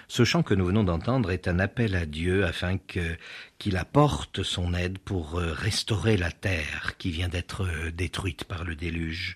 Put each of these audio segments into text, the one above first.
Ce chant que nous venons d'entendre est un appel à Dieu afin qu'il apporte son aide pour restaurer la terre qui vient d'être détruite par le déluge.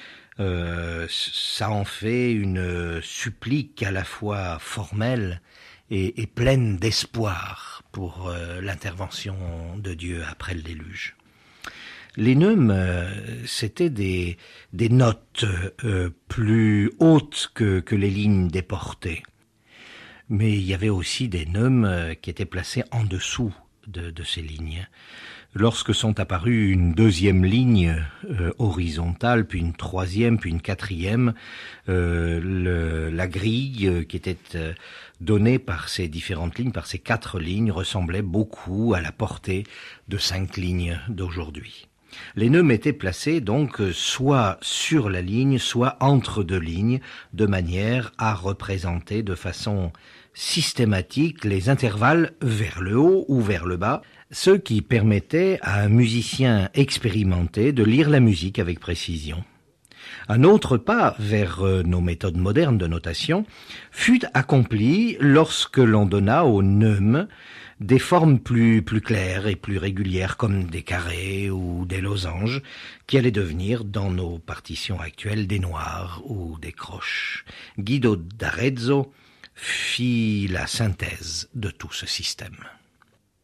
Ça en fait une supplique à la fois formelle et pleine d'espoir pour l'intervention de Dieu après le déluge. Les neumes, c'était des notes plus hautes que les lignes déportées. Mais il y avait aussi des neumes qui étaient placés en dessous de ces lignes. Lorsque sont apparues une deuxième ligne horizontale, puis une troisième, puis une quatrième, la grille qui était donnée par ces différentes lignes, par ces 4 lignes, ressemblait beaucoup à la portée de 5 lignes d'aujourd'hui. Les neumes étaient placés donc soit sur la ligne, soit entre 2 lignes, de manière à représenter de façon systématique les intervalles vers le haut ou vers le bas, ce qui permettait à un musicien expérimenté de lire la musique avec précision. Un autre pas vers nos méthodes modernes de notation fut accompli lorsque l'on donna aux neumes des formes plus claires et plus régulières, comme des carrés ou des losanges, qui allaient devenir, dans nos partitions actuelles, des noirs ou des croches. Guido d'Arezzo fit la synthèse de tout ce système.